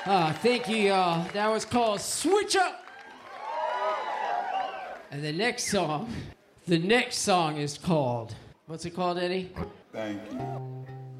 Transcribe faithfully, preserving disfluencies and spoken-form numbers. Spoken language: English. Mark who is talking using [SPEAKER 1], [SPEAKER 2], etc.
[SPEAKER 1] Uh, thank you, y'all. That was called Switch Up. And the next song, the next song is called, what's it called, Eddie?
[SPEAKER 2] Thank you.